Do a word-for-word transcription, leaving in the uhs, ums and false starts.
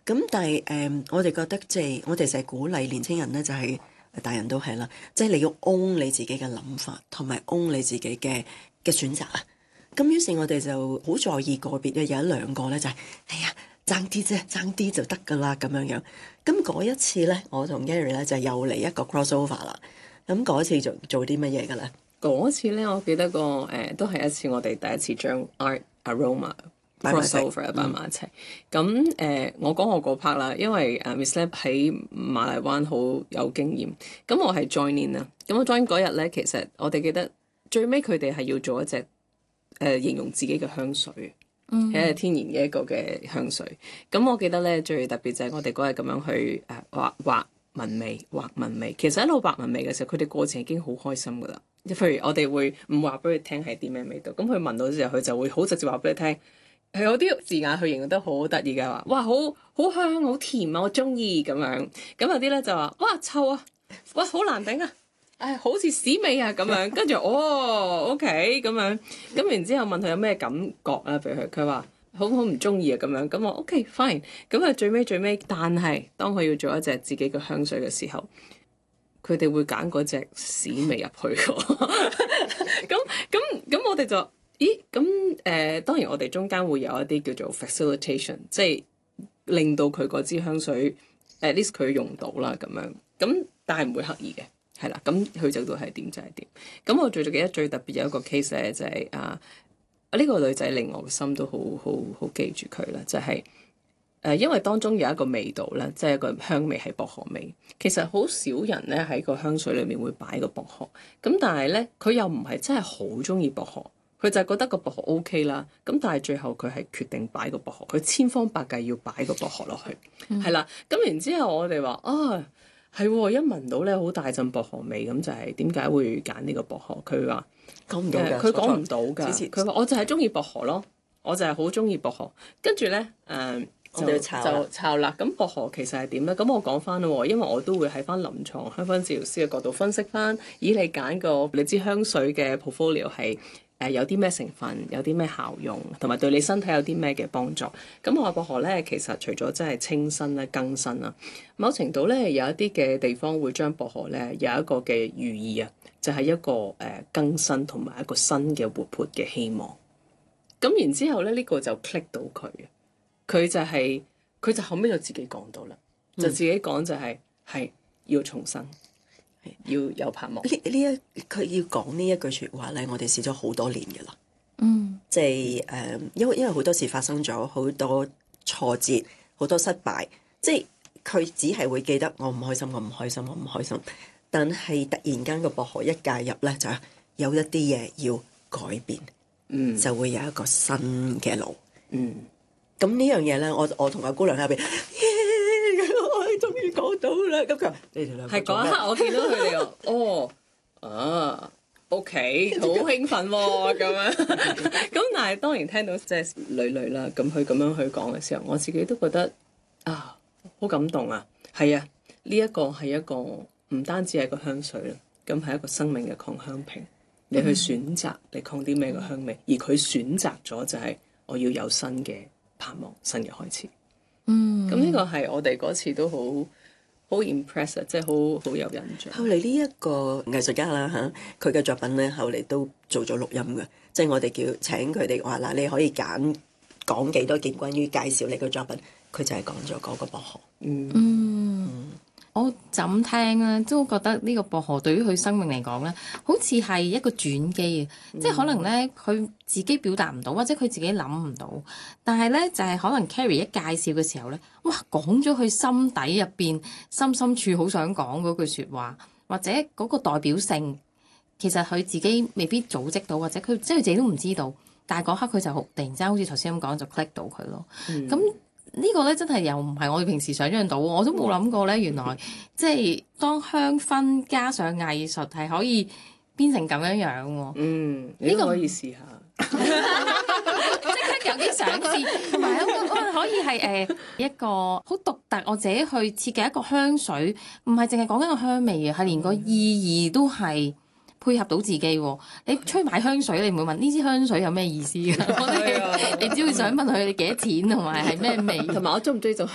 咁但係誒、呃，我哋覺得即係我哋成日鼓勵年青人咧，就係、是、大人都係啦，即係你要 own 你自己嘅諗法，同埋 own 你自己嘅嘅選擇啊。咁於是我哋就好在意個別嘅有一兩個咧，就係、是、哎呀爭啲啫，爭啲就得㗎啦咁樣樣。咁嗰一次咧，我同 Gary 咧就又嚟一個 crossover 啦。咁嗰次做做啲乜嘢㗎咧？ 嗰次咧，我記得個誒、呃、都係一次我哋第一次將 art aroma crossover 擺埋一齊。咁誒、呃，我講我嗰 part 啦，因為誒 Miss Lam 喺馬來灣好有經驗。咁我係 join in 啦。咁我 join 嗰日咧，其實我哋記得最尾佢哋係要做一隻誒、呃、形容自己嘅香水，係、mm. 天然嘅一個嘅香水。咁我記得咧，最特別就係我哋嗰日咁樣去誒畫畫紋味，畫紋味。其實喺度畫紋味嘅時候，佢哋過程已經好開心噶啦。譬如我哋會唔話俾佢聽係啲咩味道，咁佢聞到之後，佢就會好直接話俾你聽，係有啲字眼去形容得好得意嘅話，哇，好好香，好甜啊，我中意咁樣。咁有啲咧就話，哇，臭啊，哇，好難頂啊，唉，好似屎味啊咁樣。跟住哦 ，OK 咁樣，咁然之後問佢有咩感覺啊？譬如佢佢話好好唔中意啊咁樣。咁我 OK fine。咁啊最尾最尾，但係當佢要做一隻自己嘅香水嘅時候，佢哋會揀嗰隻屎味入去嘅，咁咁咁我哋就，咦咁誒、呃？當然我哋中間會有一啲叫做 facilitation，即係令到佢嗰支香水 at least 佢用到啦咁樣，咁但係唔會刻意嘅，係啦，咁佢就到係點就係點。咁我最最記得最特別有一個 case 咧，就係、是、啊呢、這個女仔令我嘅心都好好好記住佢啦，就係、是。誒、呃，因為當中有一個味道咧，即係一個香味係薄荷味。其實好少人咧喺個香水裏面會擺個薄荷，咁但係咧佢又唔係真係好中意薄荷，佢就係覺得個薄荷 OK 啦。咁但係最後佢係決定擺個薄荷，佢千方百計要擺個薄荷落去，係啦、嗯。咁然之後我哋話啊，係一聞到咧好大陣薄荷味，咁就係點解會揀呢個薄荷？佢話講唔到㗎， 佢講唔到㗎。佢話我就係中意薄荷咯，我就係好中意薄荷。跟住咧誒。呃就就抄啦，咁薄荷其實係點咧？咁我講翻咯，因為我都會喺翻臨床香薰治療師嘅角度分析翻，以你揀個你支香水嘅 portfolio 係誒有啲咩成分，有啲咩效用，同埋對你身體有啲咩嘅幫助。咁我話薄荷咧，其實除咗真係清新啦、更新啦，某程度咧有一啲嘅地方會將薄荷咧有一個嘅寓意啊，就係、是、一個誒、呃、更新同埋一個新嘅活潑嘅希望。咁然之後咧，呢、這個就 click 到佢。佢就係、是、佢就後尾就自己講到啦，嗯、就自己講就係、是、係要重生，係要有盼望。呢呢一佢要講呢一句説話咧，我哋試咗好多年嘅啦。 嗯， 即係誒，因為因為好多事發生咗，好多挫折，好多失敗，即係佢只係會記得我唔開心，我唔開心，我唔開心。但係突然間個薄荷一介入咧，就有一啲嘢要改變，嗯，就會有一個新嘅路，嗯。咁呢樣嘢咧，我我同阿姑娘喺入邊，我終於講到啦。咁佢你哋兩個係嗰一刻，我見到佢哋哦啊，OK，好興奮喎、哦、咁樣。咁但係當然聽到即係女女啦，咁佢咁樣去講嘅時候，我自己都覺得啊，好感動啊。係啊，呢、這個、一個係一個唔單止係個香水啦，咁係一個生命嘅擴香瓶。你去選擇你擴啲咩嘅香味，而佢選擇咗就係我要有新嘅盼望，新嘅開始。嗯，咁呢個係我哋嗰次都好好 impressive，即係好好有印象。 後嚟呢一個藝術家啦嚇，佢嘅作品咧後嚟都做咗錄音嘅，即係我哋叫請佢哋話嗱，你可以揀講幾多件關於介紹你嘅作品，佢就係講咗嗰個薄荷。嗯。 嗯。我就咁聽咧，都覺得呢個薄荷對於佢生命嚟講咧，好似係一個轉機啊！嗯、即係可能咧，佢自己表達唔到，或者佢自己諗唔到，但係咧就係、是、可能 Carrie 一介紹嘅時候咧，哇，講咗佢心底入邊、深深處好想講嗰句説話，或者嗰個代表性，其實佢自己未必組織到，或者佢即係自己都唔知道，但係嗰刻佢就突然之間好似頭先咁講，就 click 到佢咯。咁、嗯呢個咧真係又唔係我哋平時想象到，我都冇諗過咧。原來即係當香薰加上藝術係可以變成咁樣樣喎。 嗯，呢個可以試下， 即刻有啲想試，同埋我可以係誒、呃、一個好獨特，我自己去設計一個香水，唔係淨係講緊個香味嘅，係連個意義都係配合到自己喎。你吹買香水，你唔會問呢支香水有咩意思㗎？你只會想問佢你幾多錢同埋係咩味， 同埋我中唔中意做